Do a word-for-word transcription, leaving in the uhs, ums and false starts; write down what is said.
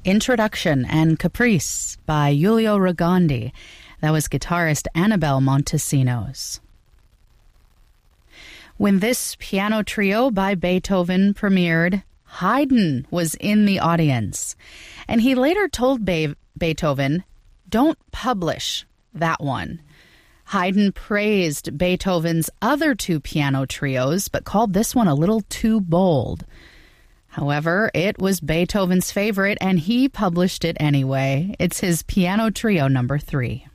Introduction and Caprice by Giulio Rogondi. That was guitarist Annabelle Montesinos. When this piano trio by Beethoven premiered, Haydn was in the audience, and he later told Be- Beethoven, "Don't publish that one." Haydn praised Beethoven's other two piano trios, but called this one a little too bold. However, it was Beethoven's favorite, and he published it anyway. It's his Piano Trio number three.